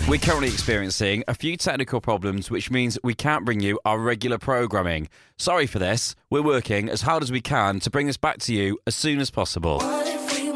We're currently experiencing a few technical problems, which means we can't bring you our regular programming. Sorry for this. We're working as hard as we can to bring this back to you as soon as possible.